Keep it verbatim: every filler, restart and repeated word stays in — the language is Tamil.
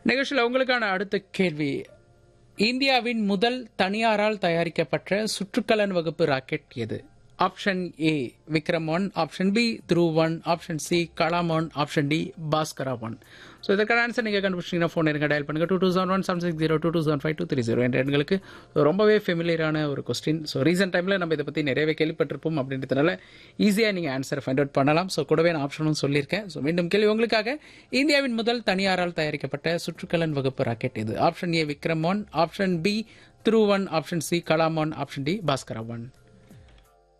நிகழ்ச்சியில் உங்களுக்கான அடுத்த கேள்வி, இந்தியாவின் முதல் தனியாரால் தயாரிக்கப்பட்ட சுற்றுக்கலன் வகுப்பு ராக்கெட் எது? Option A Vikram one, option B Dhruv one, option C Kalam one, option D Bhaskara one. So இதற்கான ஆன்சர் நீங்கள் கண்டுபிடிச்சிங்கன்னா ஃபோன் இருங்க, டயல் பண்ணுங்கள் two two seven one seven six zero two two seven five two three zero என்ற எண்களுக்கு. ரொம்பவே ஃபெமிலியரான ஒரு கொஸ்டின். ஸோ ரீசெண்ட் டைமில் நம்ம இதை பற்றி நிறையவே கேள்விப்பட்டிருப்போம் அப்படின்றதுனால ஈஸியாக நீங்கள் ஆன்சரை ஃபைண்ட் அவுட் பண்ணலாம். ஸோ கூடவே நான் ஆப்ஷனும் சொல்லியிருக்கேன். ஸோ மீண்டும் கேள்வி உங்களுக்காக, இந்தியாவின் முதல் தனியாரால் தயாரிக்கப்பட்ட சுற்றுக்கலன் வகுப்பு ராக்கெட் இது? Option A Vikram one, option B Dhruv one, option C Kalam one, option D Bhaskara one.